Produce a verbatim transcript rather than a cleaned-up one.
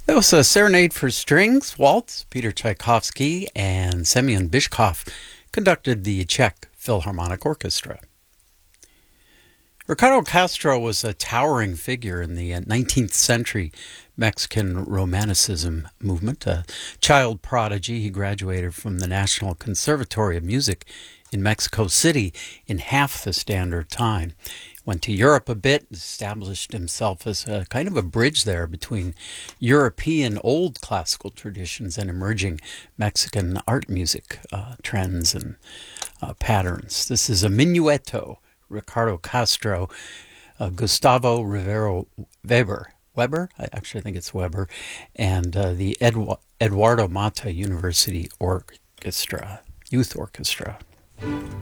That was a Serenade for Strings, Waltz. Peter Tchaikovsky and Semyon Bychkov conducted the Czech Philharmonic Orchestra. Ricardo Castro was a towering figure in the nineteenth century Mexican Romanticism movement. A child prodigy, he graduated from the National Conservatory of Music in Mexico City in half the standard time. Went to Europe a bit, established himself as a kind of a bridge there between European old classical traditions and emerging Mexican art music uh, trends and uh, patterns. This is a Minueto, Ricardo Castro, uh, Gustavo Rivero Weber. Weber? I actually think it's Weber. And uh, the Edu- Eduardo Mata University Orchestra, Youth Orchestra.